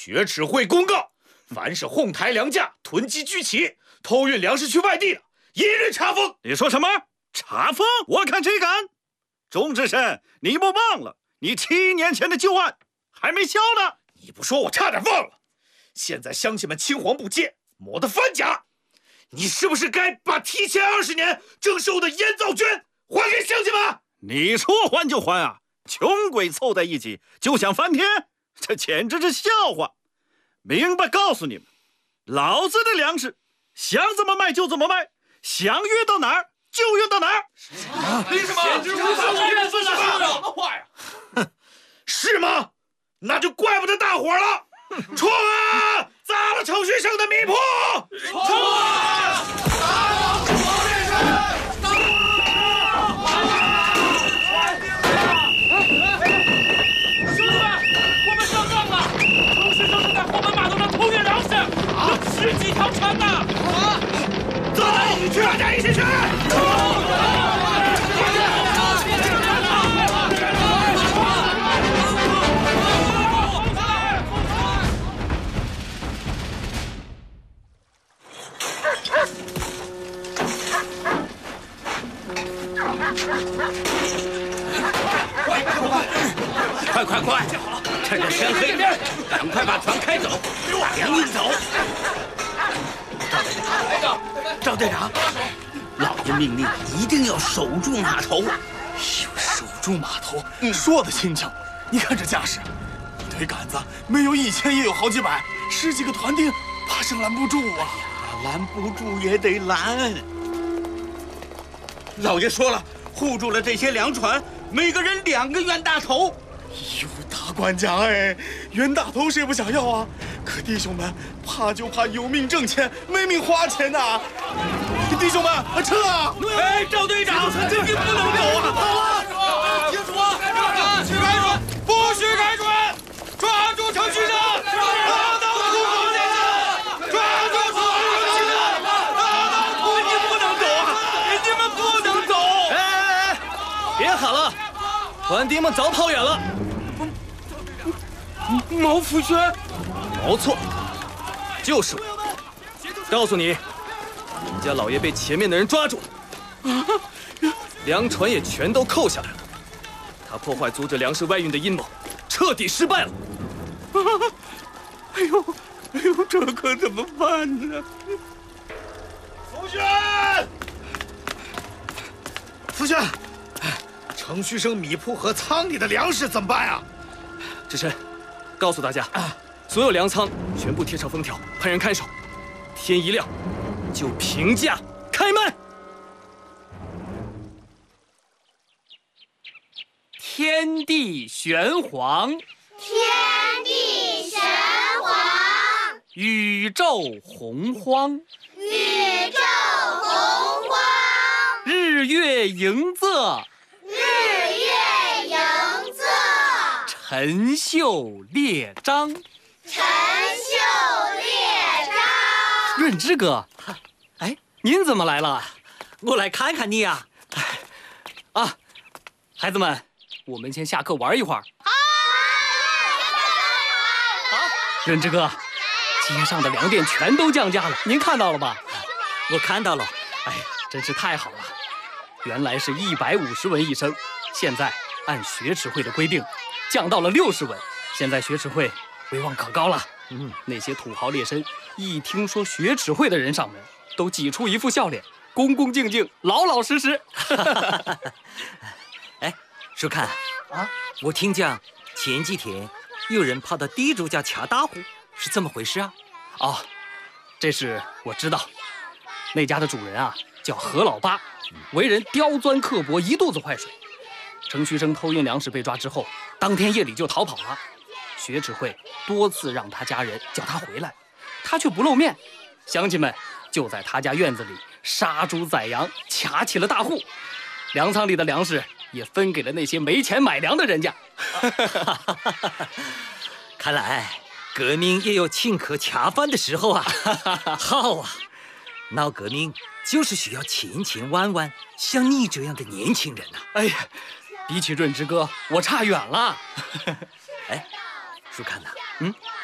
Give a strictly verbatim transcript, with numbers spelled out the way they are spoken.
学指挥公告，凡是哄抬粮价、囤积居奇、偷运粮食去外地的，一律查封。 你说什么？查封？我看谁敢！钟志深，你不忘了你七年前的旧案还没消呢？ 你不说，我差点忘了。现在乡亲们青黄不接，磨得翻甲，你是不是该把提前二十年征收的烟皂捐还给乡亲们？ 你说还就还啊！穷鬼凑在一起就想翻天，这简直是笑话！明白告诉你们，老子的粮食想怎么卖就怎么卖，想运到哪儿就运到哪儿。 凭什么？简直无法无天，说什么话呀？哼，是吗？那就怪不得大伙了。冲啊！砸了程旭生的米铺！冲啊！砸了黄烈士！ 十几条船呐！啊！ 走，去，大家一起去！ 快快快！趁着天黑，赶快把船开走，把粮运走。赵队长，老爷命令一定要守住码头。 守住码头，嗯、说的轻巧。你看这架势，一堆杆子，没有一千也有好几百，十几个团丁，怕是拦不住啊！ 拦不住也得拦。老爷说了，护住了这些粮船，每个人两个冤大头。 哟，大官家哎，冤大头谁不想要啊？可弟兄们怕就怕有命挣钱，没命花钱呐、啊！弟兄们，撤啊！ 哎，赵队长，这你不能走啊！ 好啊！ 清楚啊！许开船，不许开船！抓住程旭生！打到土口先生！抓住程旭生！打到土口！ 你不能走啊！你们不能走！ 哎哎哎！别喊了，团丁们早跑远了。 毛福轩， 没错，就是我。告诉你，你家老爷被前面的人抓住了，粮船也全都扣下来了。他破坏阻止粮食外运的阴谋彻底失败了。 哎呦，哎呦，这可怎么办呢？ 福轩，福轩，程旭生米铺和仓里的粮食怎么办啊？ 志深，告诉大家，所有粮仓全部贴上封条，派人看守。天一亮，就平价开卖。 天地玄黄， 天地玄黄， 宇宙洪荒， 宇宙洪荒， 日月盈仄， 日月盈仄， 辰宿列张， 辰宿列张。 润之哥，哎，您怎么来了？ 我来看看你呀、 啊。啊，孩子们，我们先下课玩一会儿。 好， 润之哥，街上的粮店全都降价了，您看到了吧？ 我看到了。 哎，真是太好了！原来是一百五十文一升，现在按学齿会的规定，降到了六十文。现在学齿会威望可高了。嗯，那些土豪劣绅一听说学齿会的人上门，都挤出一副笑脸，恭恭敬敬，老老实实。 哎，叔看啊，我听讲前几天有人跑到地主家掐大户，是怎么回事啊？ 哦，这事我知道。那家的主人啊叫何老八，为人刁钻刻薄，一肚子坏水。程旭生偷运粮食被抓之后，当天夜里就逃跑了。学齿会多次让他家人叫他回来，他却不露面。乡亲们就在他家院子里杀猪宰羊，卡起了大户。粮仓里的粮食也分给了那些没钱买粮的人家。 看来革命也有顷刻恰饭的时候啊！好啊，闹革命就是需要千千万万像你这样的年轻人呐、啊！ 哎呀，比起润之哥，我差远了。 哎，叔看呐， 嗯，